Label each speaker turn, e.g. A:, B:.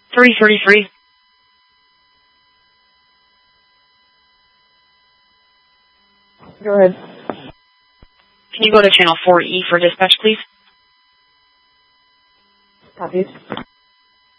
A: 333.
B: Go ahead.
A: Can you go to channel 4E for dispatch, please?
B: Copies.